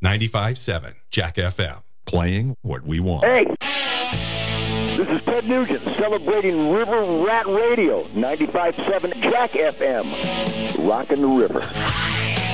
95.7 Jack FM, playing what we want. Hey, this is Ted Nugent celebrating River Rat Radio, 95.7 Jack FM, rocking the river.